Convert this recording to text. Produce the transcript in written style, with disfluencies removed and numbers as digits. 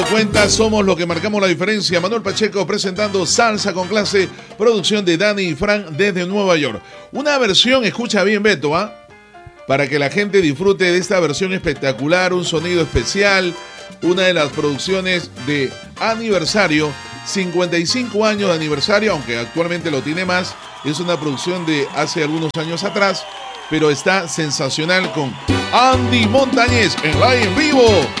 Cuenta, somos lo que marcamos la diferencia. Manuel Pacheco presentando Salsa con Clase, producción de Dani y Fran desde Nueva York. Una versión, escucha bien Beto, para que la gente disfrute de esta versión espectacular, un sonido especial, una de las producciones de aniversario, 55 años de aniversario, aunque actualmente lo tiene más. Es una producción de hace algunos años atrás, pero está sensacional con Andy Montañez en live en vivo.